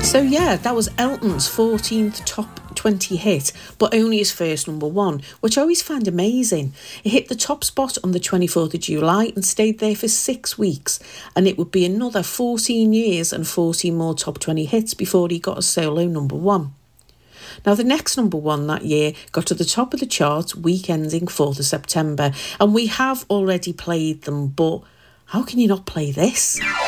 So yeah, that was Elton's 14th top 20 hit, but only his first number one, which I always find amazing. It hit the top spot on the 24th of July and stayed there for 6 weeks, and it would be another 14 years and 14 more top 20 hits before he got a solo number one. Now, the next number one that year got to the top of the charts week ending 4th of September, and we have already played them, but how can you not play this?